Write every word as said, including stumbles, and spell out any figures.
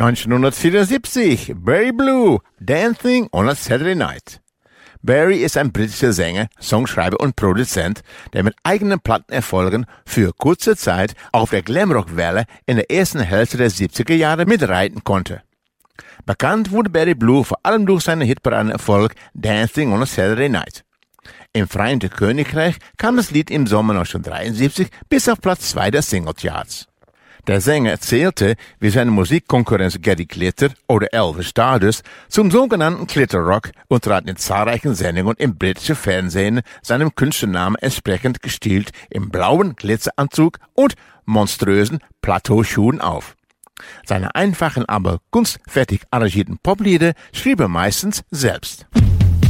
neunzehnhundertvierundsiebzig, Barry Blue, Dancing on a Saturday Night. Barry ist ein britischer Sänger, Songschreiber und Produzent, der mit eigenen Plattenerfolgen für kurze Zeit auf der Glamrock-Welle in der ersten Hälfte der siebziger Jahre mitreiten konnte. Bekannt wurde Barry Blue vor allem durch seinen Hitparadenerfolg Dancing on a Saturday Night. Im Vereinigten Königreich kam das Lied im Sommer neunzehnhundertdreiundsiebzig bis auf Platz zwei der Singlecharts. Der Sänger erzählte, wie seine Musikkonkurrenz Gary Glitter oder Elvis Stardust zum sogenannten Glitterrock und trat in zahlreichen Sendungen im britischen Fernsehen seinem Künstlernamen entsprechend gestilt im blauen Glitzeranzug und monströsen Plateauschuhen auf. Seine einfachen, aber kunstfertig arrangierten Poplieder schrieb er meistens selbst.